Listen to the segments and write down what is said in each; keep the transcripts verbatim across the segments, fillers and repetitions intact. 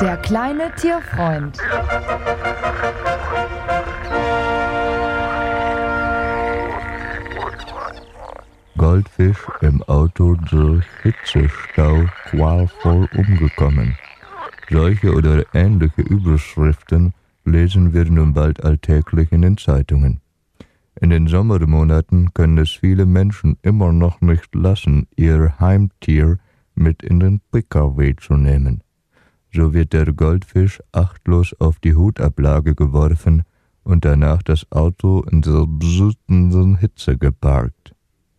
Der kleine Tierfreund. Goldfisch im Auto durch Hitzestau qualvoll umgekommen. Solche oder ähnliche Überschriften lesen wir nun bald alltäglich in den Zeitungen. In den Sommermonaten können es viele Menschen immer noch nicht lassen, ihr Heimtier mit in den P K W zu nehmen. So wird der Goldfisch achtlos auf die Hutablage geworfen und danach das Auto in der bsütenden Hitze geparkt.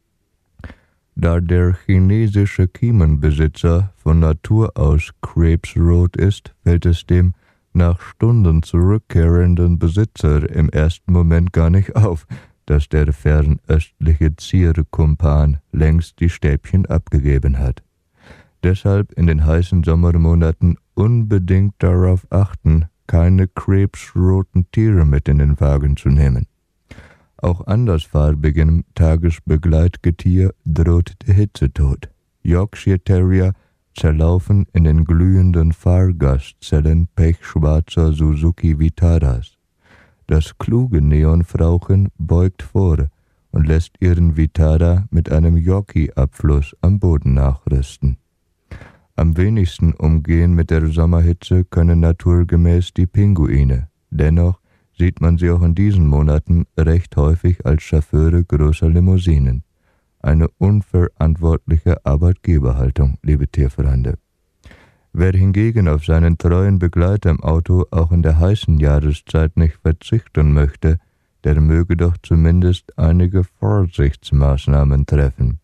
Da der chinesische Kiemenbesitzer von Natur aus krebsrot ist, fällt es dem nach Stunden zurückkehrenden Besitzer im ersten Moment gar nicht auf, dass der fernöstliche Zierkumpan längst die Stäbchen abgegeben hat. Deshalb in den heißen Sommermonaten unbedingt darauf achten, keine krebsroten Tiere mit in den Wagen zu nehmen. Auch andersfarbigem Tagesbegleitgetier droht der Hitzetod. Yorkshire Terrier zerlaufen in den glühenden Fahrgastzellen pechschwarzer Suzuki Vitaras. Das kluge Neonfrauchen beugt vor und lässt ihren Vitara mit einem Yorkie-Abfluss am Boden nachrüsten. Am wenigsten umgehen mit der Sommerhitze können naturgemäß die Pinguine. Dennoch sieht man sie auch in diesen Monaten recht häufig als Chauffeure großer Limousinen. Eine unverantwortliche Arbeitgeberhaltung, liebe Tierfreunde. Wer hingegen auf seinen treuen Begleiter im Auto auch in der heißen Jahreszeit nicht verzichten möchte, der möge doch zumindest einige Vorsichtsmaßnahmen treffen.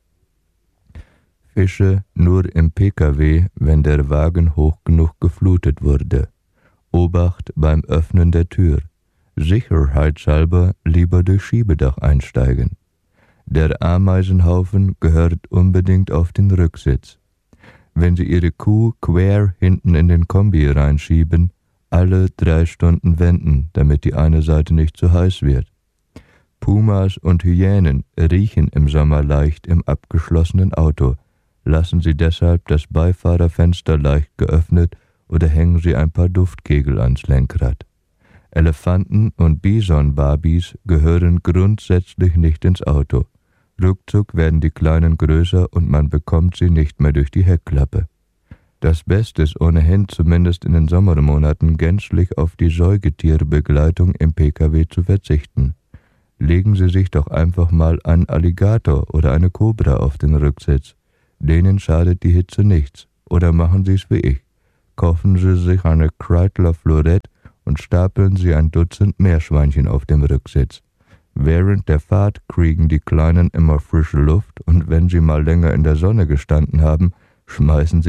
Fische nur im P K W, wenn der Wagen hoch genug geflutet wurde. Obacht beim Öffnen der Tür. Sicherheitshalber lieber durch Schiebedach einsteigen. Der Ameisenhaufen gehört unbedingt auf den Rücksitz. Wenn Sie Ihre Kuh quer hinten in den Kombi reinschieben, alle drei Stunden wenden, damit die eine Seite nicht zu heiß wird. Pumas und Hyänen riechen im Sommer leicht im abgeschlossenen Auto. Lassen Sie deshalb das Beifahrerfenster leicht geöffnet oder hängen Sie ein paar Duftkegel ans Lenkrad. Elefanten und Bison-Babys gehören grundsätzlich nicht ins Auto. Ruckzuck werden die Kleinen größer und man bekommt sie nicht mehr durch die Heckklappe. Das Beste ist ohnehin zumindest in den Sommermonaten gänzlich auf die Säugetierbegleitung im P K W zu verzichten. Legen Sie sich doch einfach mal einen Alligator oder eine Kobra auf den Rücksitz. Denen schadet die Hitze nichts. Oder machen Sie es wie ich. Kaufen Sie sich eine Kreidler Florette und stapeln Sie ein Dutzend Meerschweinchen auf dem Rücksitz. Während der Fahrt kriegen die Kleinen immer frische Luft und wenn sie mal länger in der Sonne gestanden haben, schmeißen sie